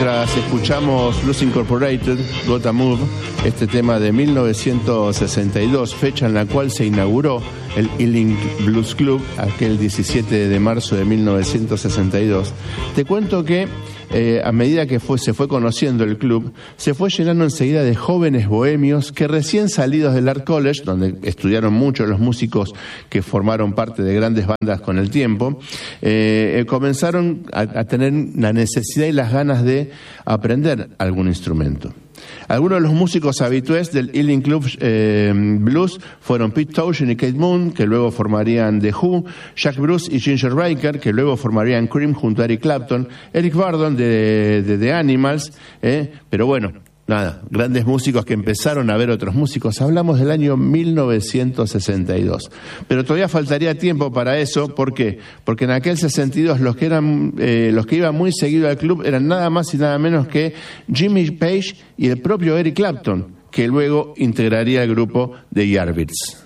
mientras escuchamos Blues Incorporated, Gotta Move, este tema de 1962, fecha en la cual se inauguró el Ealing Blues Club, aquel 17 de marzo de 1962, te cuento que a medida que se fue conociendo el club, se fue llenando enseguida de jóvenes bohemios que recién salidos del Art College, donde estudiaron mucho los músicos que formaron parte de grandes bandas con el tiempo, comenzaron a tener la necesidad y las ganas de aprender algún instrumento. Algunos de los músicos habitués del Ealing Club Blues fueron Pete Townshend y Keith Moon, que luego formarían The Who, Jack Bruce y Ginger Baker, que luego formarían Cream junto a Eric Clapton, Eric Burdon de The Animals, pero bueno, nada, grandes músicos que empezaron a ver otros músicos. Hablamos del año 1962. Pero todavía faltaría tiempo para eso. ¿Por qué? Porque en aquel 62 los que iban muy seguido al club eran nada más y nada menos que Jimmy Page y el propio Eric Clapton, que luego integraría el grupo de Yardbirds.